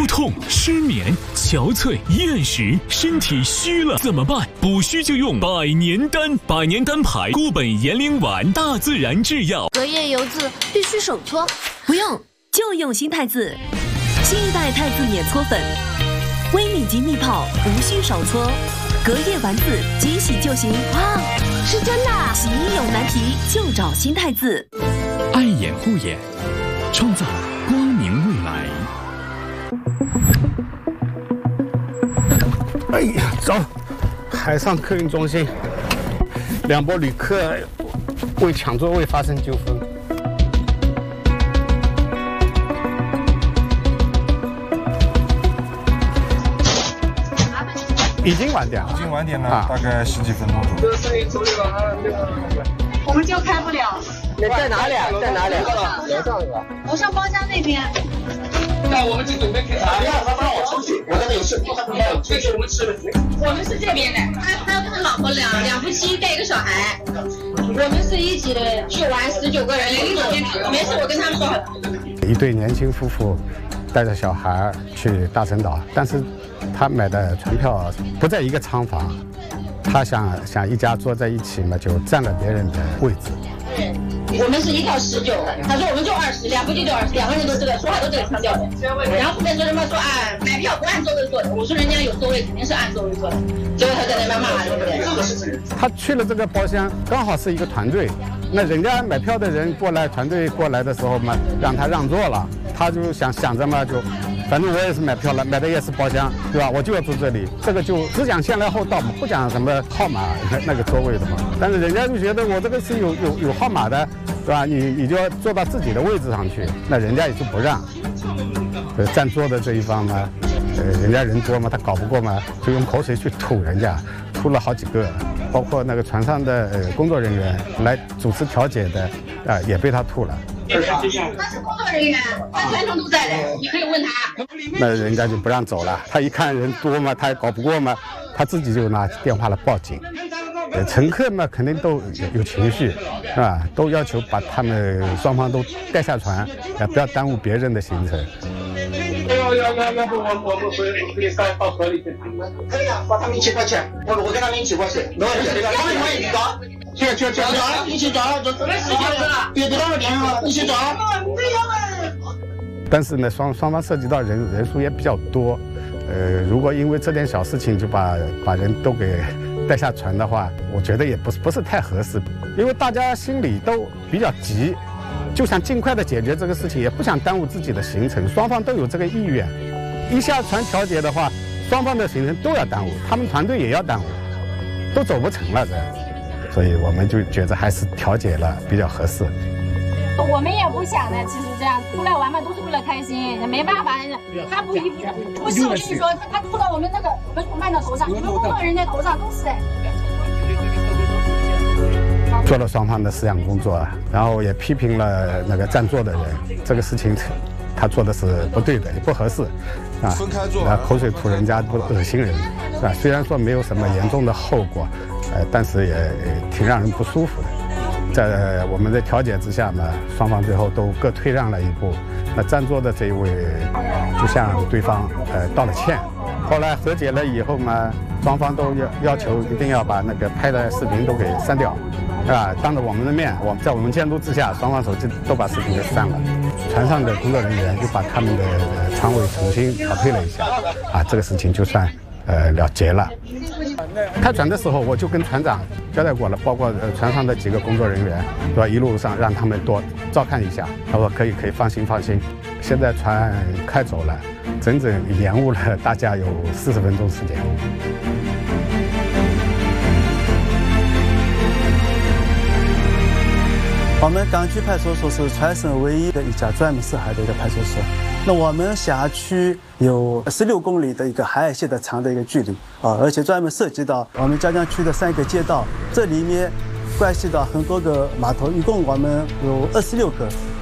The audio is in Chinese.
腰痛、失眠、憔悴、厌食，身体虚了怎么办？补虚就用百年丹，百年丹牌固本延龄丸，大自然制药。 隔夜油渍必须手搓， 不用，就用新太子，新一代太子碾搓粉，微米级蜜泡，无需手搓，隔夜丸子即洗就行。 哇，是真的！ 洗衣有难题就找新太子。 爱眼护眼，创造光明未来。 哎呀，走！海上客运中心，2波旅客为抢座位发生纠纷。已经晚点了， 已经晚点了，大概10几分钟左右。 这生意处理了啊， 我们就开不了。 你在哪里啊？在哪里？ 楼上是吧？楼上包厢那边。 那我们就准备开茶。不要，他不让我出去，我这边有事，他不让我出去。我们吃的。 我们是这边的，他跟他老婆两夫妻带一个小孩。我们是一起去玩19个人，没事，我跟他们说好了。 一对年轻夫妇带着小孩去大陈岛，但是他买的船票不在一个舱房，他想一家坐在一起嘛，就占了别人的位置。 对，我们是一套19的，他说我们就20，两夫妻就20，2个人都这个说话都这个腔调的。然后后面说什么说买票不按座位坐的，我说人家有座位肯定是按座位坐的，结果他在那边骂，对不对？ 他去了这个包厢，刚好是一个团队，那人家买票的人过来，团队过来的时候嘛，让他让座了，他就想着嘛就。反正我也是买票了，买的也是包厢，对吧？我就要坐这里，这个就只讲先来后到嘛，不讲什么号码那个座位的嘛。但是人家就觉得我这个是有号码的，对吧？你就要坐到自己的位置上去，那人家也就不让。占座的这一方呢，人家人多嘛，他搞不过嘛，就用口水去吐人家，吐了好几个，包括那个船上的工作人员来主持调解的，也被他吐了。 他是工作人员，他全程都在的，你可以问他。 那人家就不让走了，他一看人多嘛，他也搞不过嘛，他自己就拿电话来报警。乘客嘛肯定都有情绪，是吧？都要求把他们双方都带下船，不要耽误别人的行程。 要不我们回到河里去。可以啊，把他们一起过去，我跟他们一起过去，没问题。他们也去找，去，一起找，准备时间了，别多少点啊，一起找。 但是呢，双方涉及到人数也比较多，如果因为这点小事情就把人都给带下船的话，我觉得也不是太合适，因为大家心里都比较急，就想尽快的解决这个事情，也不想耽误自己的行程，双方都有这个意愿。一下船调解的话，双方的行程都要耽误，他们团队也要耽误，都走不成了这，所以我们就觉得还是调解了比较合适。 我们也不想的，其实这样出来玩嘛，都是为了开心，没办法，他不是我跟你说，他吐到我们同伴的头上，你们工作人员头上都是的。 做了双方的思想工作，然后也批评了那个占座的人，这个事情他做的是不对的，也不合适， 分开坐， 口水吐人家不恶心人，是吧？虽然说没有什么严重的后果，但是也挺让人不舒服的。在我们的调解之下呢，双方最后都各退让了一步。那占座的这一位就向对方道了歉。后来和解了以后嘛，双方都要求一定要把那个拍的视频都给删掉，当着我们的面，在我们监督之下，双方手机都把视频给删了。船上的工作人员就把他们的船尾重新调配了一下，这个事情就算了结了。开船的时候我就跟船长交代过了，包括船上的几个工作人员，对吧？一路上让他们多照看一下。他说可以，放心。现在船开走了，整整延误了大家有40分钟时间。 我们港区派出所是全省唯一的一家专门涉海的一个派出所。那我们辖区有16公里的一个海岸线的长的一个距离而且专门涉及到我们江江区的3个街道，这里面关系到很多个码头，一共我们有26个。